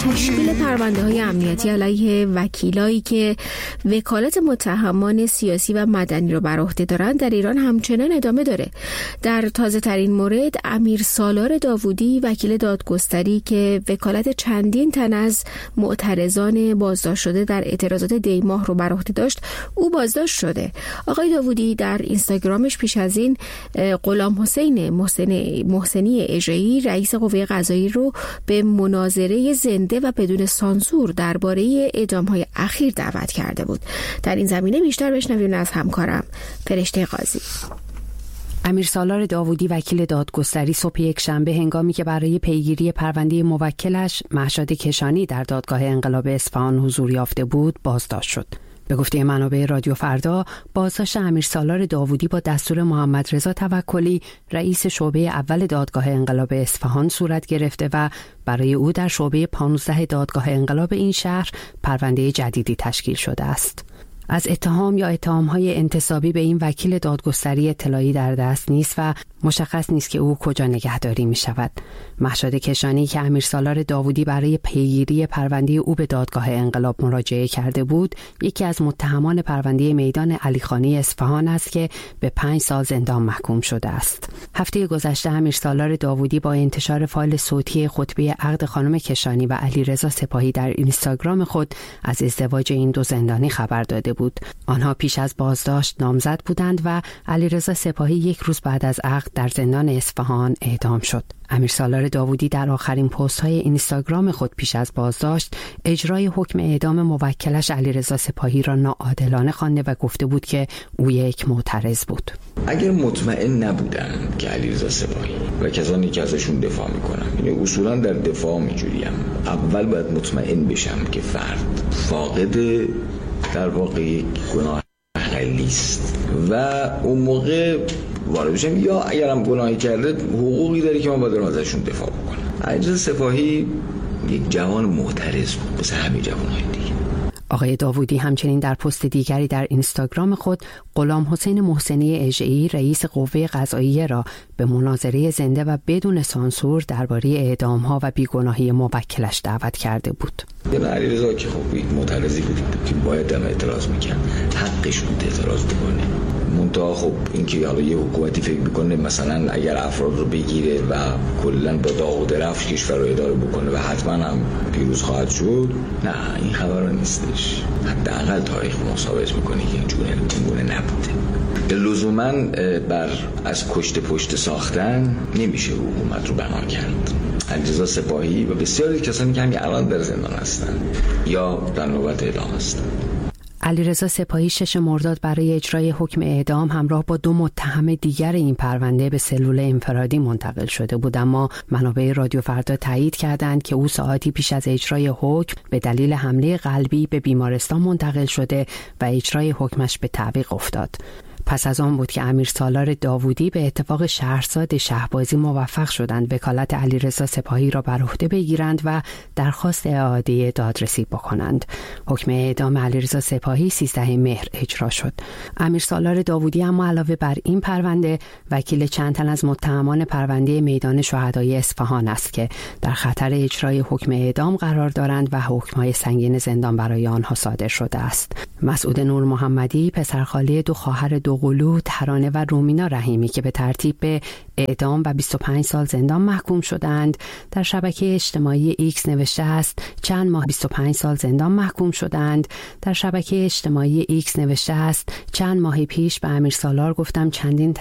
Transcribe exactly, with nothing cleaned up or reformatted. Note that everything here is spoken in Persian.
تشکیل پرونده‌های امنیتی علیه وکیلایی که وکالت متهمان سیاسی و مدنی را بر عهده دارند در ایران همچنان ادامه داره. در تازه ترین مورد امیر سالار داوودی وکیل دادگستری که وکالت چندین تن از معترضان بازداشت شده در اعتراضات دیماه رو بر عهده داشت، او بازداشت شده. آقای داوودی در اینستاگرامش پیش از این غلام حسین محسنی اژه‌ای رئیس قوه قضاییه رو به مناظره زنده و بدون سانسور درباره اعدام‌های اخیر دعوت کرده بود. در این زمینه بیشتر بشنویم از همکارم فرشته قاضی. امیر سالار داوودی وکیل دادگستری صبح یک شنبه هنگامی که برای پیگیری پرونده موکلش مهشاد کشانی در دادگاه انقلاب اصفهان حضور یافته بود بازداشت شد. به گفته منابع رادیو فردا، بازداشت امیر سالار داوودی با دستور محمد رضا توکلی رئیس شعبه اول دادگاه انقلاب اصفهان صورت گرفته و برای او در شعبه پانزده دادگاه انقلاب این شهر پرونده جدیدی تشکیل شده است. از اتهام یا اتهام‌های انتسابی به این وکیل دادگستری اطلاعی در دست نیست و مشخص نیست که او کجا نگهداری می شود. مهشاد کشانی که امیر سالار داوودی برای پیگیری پرونده او به دادگاه انقلاب مراجعه کرده بود، یکی از متهمان پرونده میدان علیخانی اصفهان است که به پنج سال زندان محکوم شده است. هفته گذشته امیر سالار داوودی با انتشار فایل صوتی خطبه عقد خانم کشانی و علیرضا سپاهی در اینستاگرام خود از ازدواج این دو زندانی خبر داده بود. آنها پیش از بازداشت نامزد بودند و علیرضا سپاهی یک روز بعد از عقد در زندان اصفهان اعدام شد. امیر سالار داوودی در آخرین پست های اینستاگرام خود پیش از بازداشت اجرای حکم اعدام موکلش علیرضا سپاهی را ناعادلانه خوانده و گفته بود که او یک معترض بود. اگر مطمئن نبودن که علیرضا سپاهی و کسانی که ازشون دفاع میکنم، یعنی اصولا در دفاع میجوریم، اول باید مطمئن بشم که فرد فاقد در واقع یک گناه غلیظ و اون موقع وارد بشم، یا اگرم گناهی کرده حقوقی داره که من باید ازشون دفاع بکنم. علیرضا سپاهی یک جوان معترض بود مثل همه جوانهای دیگه. آقای داوودی همچنین در پست دیگری در اینستاگرام خود غلام حسین محسنی اژه‌ای رئیس قوه قضاییه را به مناظره زنده و بدون سانسور درباره اعدام‌ها و بیگناهی موکلش دعوت کرده بود. علیرضا که خب یک معترضی بود که باید هم اعتراض میکرد، حقش بود اعتراض بکنه. منتها خب اینکه حالا یه حکومتی فکر میکنه مثلا اگر افراد رو بگیره و کلا با داغ و درفش کشور رو اداره بکنه و حتما هم پیروز خواهد شد، نه این خبر نیستش. حداقل تاریخ ما ثابت میکنه که اینجوری اینگونه نبوده. لزوما بر از کشته پشت ساختن نمیشه حکومت رو بنا کرد. علیرضا سپاهی و بسیاری کسانی که همین الان در زندان هستن یا در نوبت اعدام هستن. علیرضا سپاهی شش مرداد برای اجرای حکم اعدام همراه با دو متهم دیگر این پرونده به سلول انفرادی منتقل شده بود، اما منابع رادیو فردا تایید کردند که او ساعتی پیش از اجرای حکم به دلیل حمله قلبی به بیمارستان منتقل شده و اجرای حکمش به تعویق افتاد. پس از آن بود که امیر سالار داوودی به اتفاق شهرزاد شهبازی موفق شدند وکالت علیرضا سپاهی را بر عهده بگیرند و درخواست اعاده دادرسی بکنند. حکم اعدام علیرضا سپاهی سیزدهم مهر اجرا شد. امیر سالار داوودی اما علاوه بر این پرونده وکیل چند تن از متهمان پرونده میدان شهدای اصفهان است که در خطر اجرای حکم اعدام قرار دارند و حکم‌های سنگین زندان برای آنها صادر شده است. مسعود نور محمدی پسرخاله دو خواهر دوقلو ترانه و رومینا رحیمی که به ترتیب به اعدام و بیست و پنج سال زندان محکوم شدند در شبکه اجتماعی ایکس نوشته است چند ماه بیست و پنج سال زندان محکوم شدند. در شبکه اجتماعی ایکس نوشته است چند ماه پیش به امیر سالار گفتم چندین